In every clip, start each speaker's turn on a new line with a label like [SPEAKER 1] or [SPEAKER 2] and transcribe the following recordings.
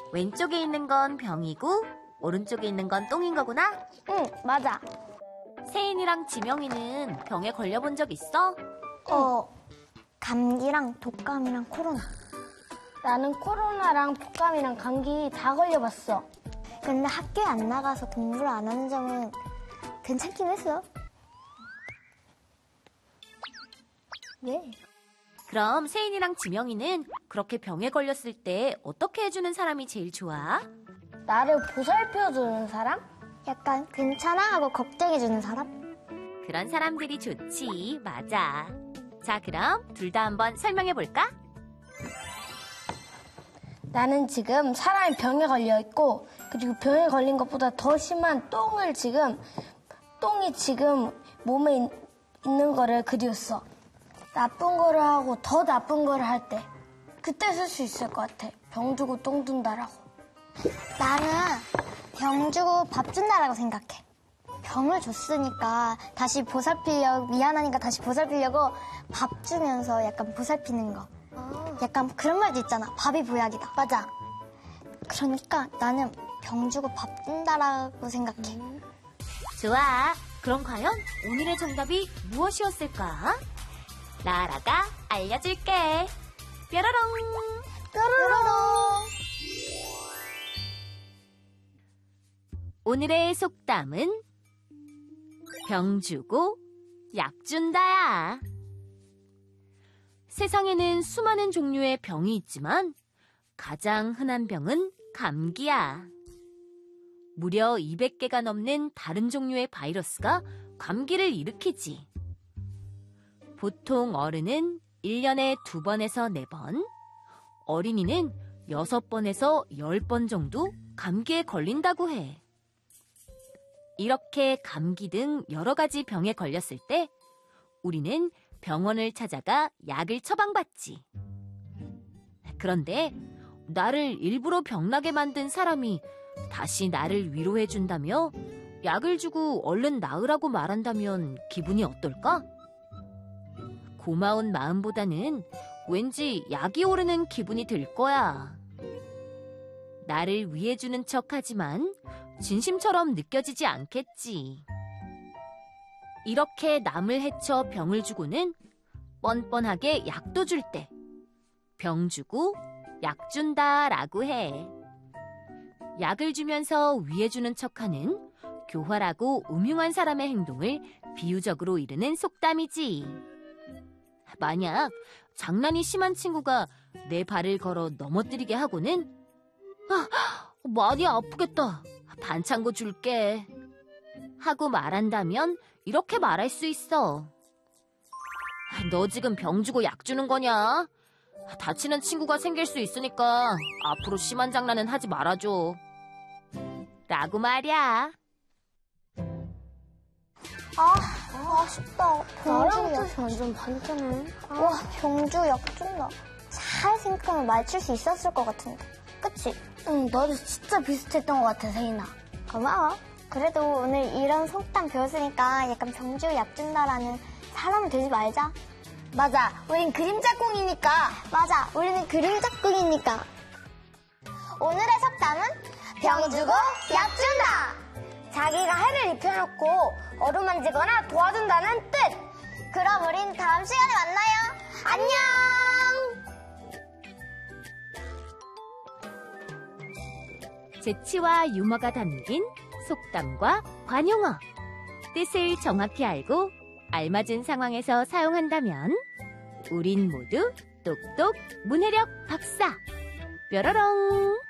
[SPEAKER 1] 왼쪽에 있는 건 병이고 오른쪽에 있는 건 똥인 거구나?
[SPEAKER 2] 응, 맞아.
[SPEAKER 1] 세인이랑 지명이는 병에 걸려본 적 있어?
[SPEAKER 2] 감기랑 독감이랑 코로나. 나는 코로나랑 독감이랑 감기 다 걸려봤어. 근데 학교에 안 나가서 공부를 안 하는 점은 괜찮긴 했어. 예.
[SPEAKER 1] 그럼 세인이랑 지명이는 그렇게 병에 걸렸을 때 어떻게 해주는 사람이 제일 좋아?
[SPEAKER 2] 나를 보살펴주는 사람? 약간 괜찮아 하고 걱정해주는 사람?
[SPEAKER 1] 그런 사람들이 좋지, 맞아. 자, 그럼 둘 다 한번 설명해볼까?
[SPEAKER 2] 나는 지금 사람이 병에 걸려있고, 그리고 병에 걸린 것보다 더 심한 똥이 지금 몸에 있는 거를 그렸어. 나쁜 거를 하고 더 나쁜 거를 할 때, 그때 쓸 수 있을 것 같아. 병 주고 똥 둔다라고. 나는 병 주고 밥 준다라고 생각해. 병을 줬으니까 다시 미안하니까 다시 보살피려고 밥 주면서 약간 보살피는 거. 약간 그런 말도 있잖아. 밥이 보약이다. 맞아. 그러니까 나는 병 주고 밥 준다라고 생각해.
[SPEAKER 1] 좋아. 그럼 과연 오늘의 정답이 무엇이었을까? 나라가 알려줄게. 뾰로롱.
[SPEAKER 2] 뾰로롱.
[SPEAKER 1] 오늘의 속담은 병 주고 약 준다야. 세상에는 수많은 종류의 병이 있지만 가장 흔한 병은 감기야. 무려 200개가 넘는 다른 종류의 바이러스가 감기를 일으키지. 보통 어른은 1년에 2번에서 4번, 어린이는 6번에서 10번 정도 감기에 걸린다고 해. 이렇게 감기 등 여러 가지 병에 걸렸을 때 우리는 병원을 찾아가 약을 처방받지. 그런데 나를 일부러 병나게 만든 사람이 다시 나를 위로해준다며 약을 주고 얼른 나으라고 말한다면 기분이 어떨까? 고마운 마음보다는 왠지 약이 오르는 기분이 들 거야. 나를 위해주는 척하지만 진심처럼 느껴지지 않겠지. 이렇게 남을 해쳐 병을 주고는 뻔뻔하게 약도 줄 때 병 주고 약 준다라고 해. 약을 주면서 위해주는 척하는 교활하고 음흉한 사람의 행동을 비유적으로 이르는 속담이지. 만약 장난이 심한 친구가 내 발을 걸어 넘어뜨리게 하고는 많이 아프겠다. 반창고 줄게. 하고 말한다면 이렇게 말할 수 있어. 너 지금 병 주고 약 주는 거냐? 다치는 친구가 생길 수 있으니까 앞으로 심한 장난은 하지 말아줘. 라고 말이야.
[SPEAKER 2] 아쉽다. 나랑 뜻이 완전 반대네. 와, 병주 약 준다. 잘 생각하면 맞출 수 있었을 것 같은데. 그치? 응, 너도 진짜 비슷했던 것 같아, 세인아. 고마워. 그래도 오늘 이런 속담 배웠으니까 약간 병주 약 준다라는 사람이 되지 말자. 맞아, 우린 그림자꿍이니까. 맞아, 우리는 그림자꿍이니까. 오늘의 속담은 병 주고 약 준다. 자기가 해를 입혀놓고 어루만지거나 도와준다는 뜻. 그럼 우린 다음 시간에 만나요. 안녕.
[SPEAKER 1] 재치와 유머가 담긴 속담과 관용어. 뜻을 정확히 알고 알맞은 상황에서 사용한다면 우린 모두 똑똑 문해력 박사. 뾰로롱.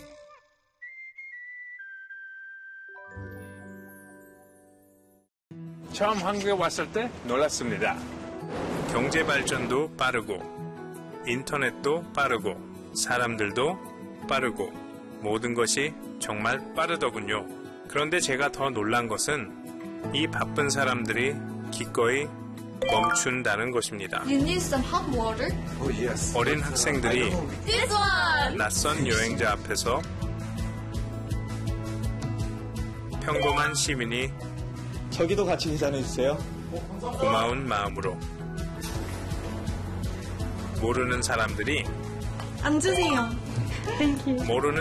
[SPEAKER 3] 처음 한국에 왔을 때 놀랐습니다.
[SPEAKER 4] 경제 발전도 빠르고 인터넷도 빠르고 사람들도 빠르고 모든 것이 정말 빠르더군요. 그런데 제가 더 놀란 것은 이 바쁜 사람들이 기꺼이 멈춘다는 것입니다.
[SPEAKER 5] You need some hot water?
[SPEAKER 3] Oh, yes.
[SPEAKER 4] 어린 학생들이
[SPEAKER 5] This one!
[SPEAKER 4] 낯선 여행자 앞에서 평범한 시민이
[SPEAKER 6] 저기도 같이 계산해주세요.
[SPEAKER 4] 고마운 마음으로 모르는 사람들이
[SPEAKER 5] 앉으세요.
[SPEAKER 4] 모르는